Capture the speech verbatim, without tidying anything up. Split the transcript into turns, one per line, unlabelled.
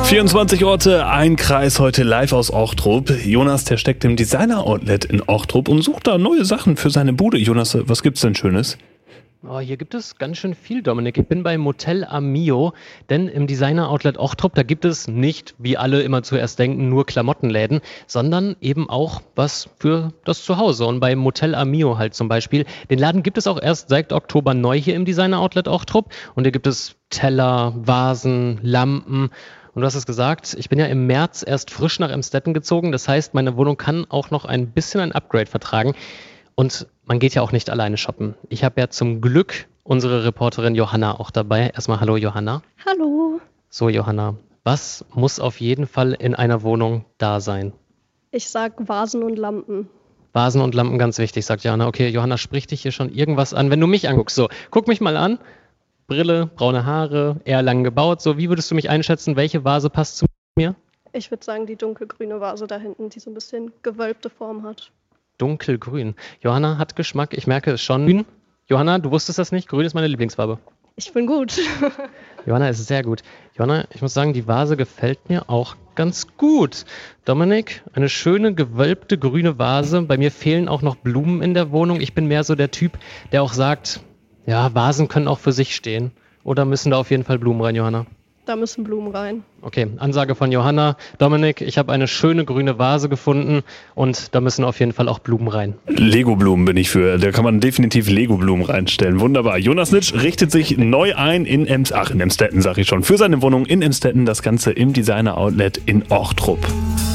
vierundzwanzig Orte, ein Kreis, heute live aus Ochtrup. Jonas, der steckt im Designer-Outlet in Ochtrup und sucht da neue Sachen für seine Bude. Jonas, was gibt's denn Schönes?
Oh, hier gibt es ganz schön viel, Dominik. Ich bin bei Motel Amio, denn im Designer-Outlet Ochtrup, da gibt es nicht, wie alle immer zuerst denken, nur Klamottenläden, sondern eben auch was für das Zuhause. Und bei Motel Amio halt zum Beispiel. Den Laden gibt es auch erst seit Oktober neu hier im Designer-Outlet Ochtrup. Und hier gibt es Teller, Vasen, Lampen. Und du hast es gesagt, ich bin ja im März erst frisch nach Emstetten gezogen. Das heißt, meine Wohnung kann auch noch ein bisschen ein Upgrade vertragen. Und man geht ja auch nicht alleine shoppen. Ich habe ja zum Glück unsere Reporterin Johanna auch dabei. Erstmal hallo Johanna.
Hallo.
So Johanna, was muss auf jeden Fall in einer Wohnung da sein?
Ich sag Vasen und Lampen.
Vasen und Lampen, ganz wichtig, sagt Johanna. Okay, Johanna, spricht dich hier schon irgendwas an, wenn du mich anguckst. So, guck mich mal an. Brille, braune Haare, eher lang gebaut. So, wie würdest du mich einschätzen? Welche Vase passt zu mir?
Ich würde sagen, die dunkelgrüne Vase da hinten, die so ein bisschen gewölbte Form hat.
Dunkelgrün. Johanna hat Geschmack, ich merke es schon. Grün. Johanna, du wusstest das nicht? Grün ist meine Lieblingsfarbe.
Ich bin gut.
Johanna ist sehr gut. Johanna, ich muss sagen, die Vase gefällt mir auch ganz gut. Dominik, eine schöne gewölbte grüne Vase. Bei mir fehlen auch noch Blumen in der Wohnung. Ich bin mehr so der Typ, der auch sagt, ja, Vasen können auch für sich stehen. Oder müssen da auf jeden Fall Blumen rein, Johanna?
Da müssen Blumen rein.
Okay, Ansage von Johanna. Dominik, ich habe eine schöne grüne Vase gefunden und da müssen auf jeden Fall auch Blumen rein.
Lego-Blumen bin ich für. Da kann man definitiv Lego-Blumen reinstellen. Wunderbar. Jonas Nitsch richtet sich neu ein in Ems, ach, in Emstetten, sag ich schon, für seine Wohnung in Emstetten. Das Ganze im Designer-Outlet in Ochtrup.